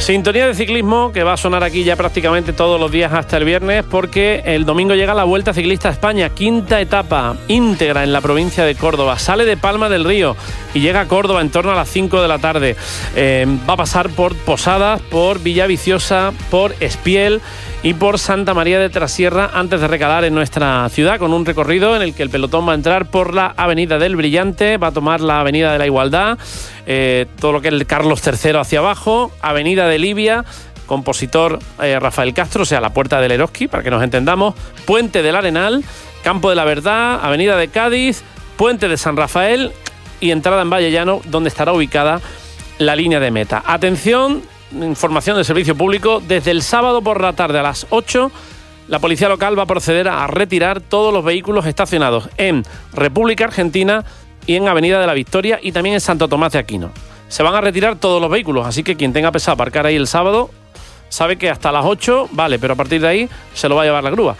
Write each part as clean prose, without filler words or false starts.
Sintonía de ciclismo que va a sonar aquí ya prácticamente todos los días hasta el viernes, porque el domingo llega la Vuelta Ciclista a España, 5ª etapa íntegra en la provincia de Córdoba. Sale de Palma del Río y llega a Córdoba en torno a las 5 de la tarde. Va a pasar por Posadas, por Villaviciosa, por Espiel y por Santa María de Trasierra antes de recalar en nuestra ciudad, con un recorrido en el que el pelotón va a entrar por la Avenida del Brillante, va a tomar la Avenida de la Igualdad, todo lo que es el Carlos III hacia abajo, Avenida de Libia, Compositor Rafael Castro, o sea, la Puerta del Eroski, para que nos entendamos, Puente del Arenal, Campo de la Verdad, Avenida de Cádiz, Puente de San Rafael y entrada en Vallellano, donde estará ubicada la línea de meta. Atención, información de servicio público, desde el sábado por la tarde a las 8, la policía local va a proceder a retirar todos los vehículos estacionados en República Argentina y en Avenida de la Victoria y también en Santo Tomás de Aquino. Se van a retirar todos los vehículos, así que quien tenga pensado aparcar ahí el sábado sabe que hasta las 8 vale, pero a partir de ahí se lo va a llevar la grúa.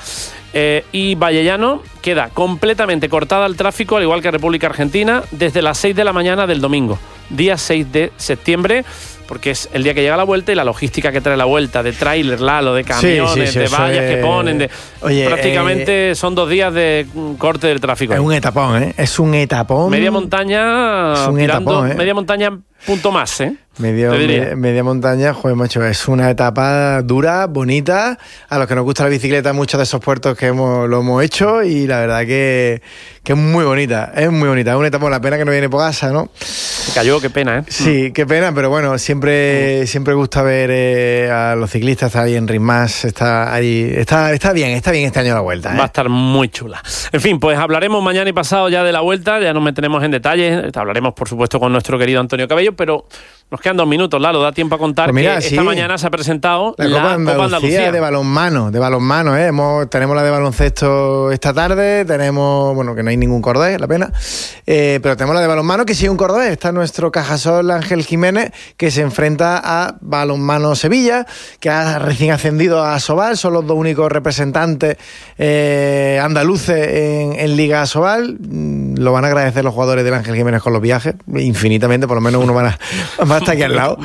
Y Vallellano queda completamente cortada al tráfico, al igual que República Argentina, desde las 6 de la mañana del domingo, día 6 de septiembre, porque es el día que llega la Vuelta y la logística que trae la Vuelta, de tráiler, Lalo, de camiones, de vallas que ponen, prácticamente son 2 días de corte del tráfico. Es un etapón, ¿eh? Es un etapón. Media montaña, es un etapón, ¿eh? Media montaña, punto más, ¿eh? Media montaña, joder, macho, es una etapa dura, bonita. A los que nos gusta la bicicleta, muchos de esos puertos que lo hemos hecho, y la verdad que es muy bonita, es muy bonita. Es una etapa, la pena que no viene por casa, ¿no? Se cayó, qué pena, ¿eh? Sí, qué pena, pero bueno, siempre gusta ver a los ciclistas. Está ahí en Ritmas, está bien este año la Vuelta, ¿eh? Va a estar muy chula. En fin, pues hablaremos mañana y pasado ya de la Vuelta, ya nos meteremos en detalles, hablaremos por supuesto con nuestro querido Antonio Cabello, pero nos quedan 2 minutos, Lalo, da tiempo a contar que esta mañana se ha presentado la Copa Andalucía de balonmano, ¿eh? Tenemos la de baloncesto esta tarde, tenemos, bueno, que no hay ningún cordés, la pena, pero tenemos la de balonmano que sí hay un cordés. Está nuestro Cajasol Ángel Jiménez, que se enfrenta a Balonmano Sevilla, que ha recién ascendido a Asobal, son los 2 únicos representantes andaluces en Liga Asobal. Lo van a agradecer los jugadores del Ángel Jiménez con los viajes, infinitamente, por lo menos uno va a estar aquí al lado.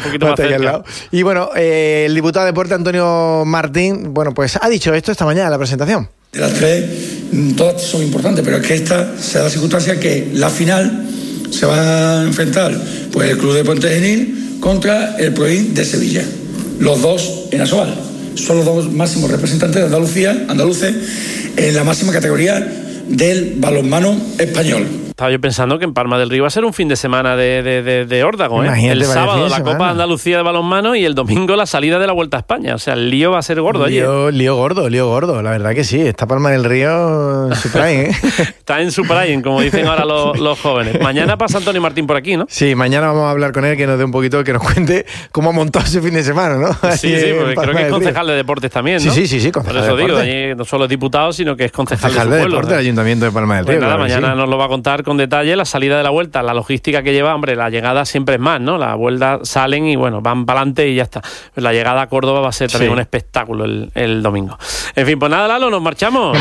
Y bueno, el diputado de Deporte, Antonio Martín, bueno, pues ha dicho esto esta mañana en la presentación. De las 3, todas son importantes, pero es que esta se da la circunstancia que la final se va a enfrentar pues el Club de Puente Genil contra el Proin de Sevilla. Los 2 en Asobal. Son los 2 máximos representantes de andaluces en la máxima categoría del balonmano español. Estaba yo pensando que en Palma del Río va a ser un fin de semana de órdago, ¿eh? Imagínate, el sábado la Copa Andalucía de balonmano y el domingo la salida de la Vuelta a España. O sea, el lío va a ser gordo allí. Lío gordo, la verdad que sí. Está Palma del Río en su prime, ¿eh? Está en su prime, como dicen ahora los jóvenes. Mañana pasa Antonio Martín por aquí, ¿no? Sí, mañana vamos a hablar con él, que nos dé un poquito, que nos cuente cómo ha montado ese fin de semana, ¿no? Sí, porque creo que es concejal de deportes también, ¿no? Sí, concejal. Por eso digo, allí no solo es diputado, sino que es concejal de su pueblo, deporte del Ayuntamiento de Palma del Río. Pues nada, mañana nos lo va a contar con detalle la salida de la Vuelta, la logística que lleva. Hombre, la llegada siempre es más, ¿no? La Vuelta salen y bueno, van para adelante y ya está. Pues la llegada a Córdoba va a ser también un espectáculo el domingo. En fin, pues nada, Lalo, nos marchamos.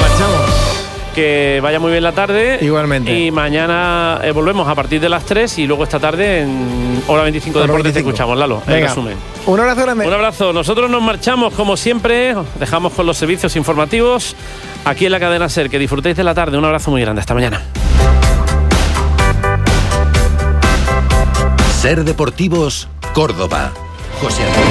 Que vaya muy bien la tarde. Igualmente. Y mañana volvemos a partir de las 3 y luego esta tarde en Hora 25 Deportes te escuchamos, Lalo. Venga, resumen. Un abrazo grande. Un abrazo. Nosotros nos marchamos como siempre. Os dejamos con los servicios informativos aquí en la cadena SER. Que disfrutéis de la tarde. Un abrazo muy grande. Hasta mañana. SER Deportivos, Córdoba. José Antonio